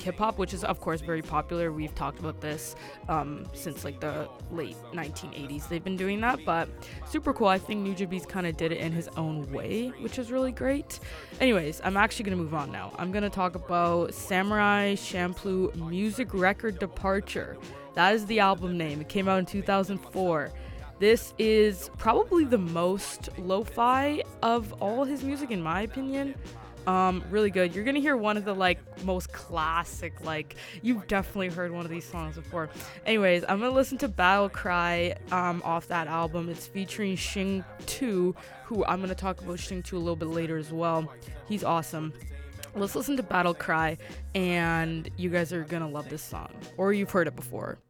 hip hop, which is of course very popular. We've talked about this since like the late 1980s. They've been doing that, but super cool. I think Nujabes kind of did it in his own way, which is really great. Anyways, I'm actually gonna move on now. I'm gonna talk about Samurai Champloo Music Record Departure. That is the album name. It came out in 2004. This is probably the most lo-fi of all his music, in my opinion. Really good. You're gonna hear one of the like most classic, like you've definitely heard one of these songs before. Anyways, I'm gonna listen to Battle Cry off that album. It's featuring Shing 2, who I'm gonna talk about Shing 2 a little bit later as well. He's awesome. Let's listen to Battle Cry, and you guys are gonna love this song, or you've heard it before.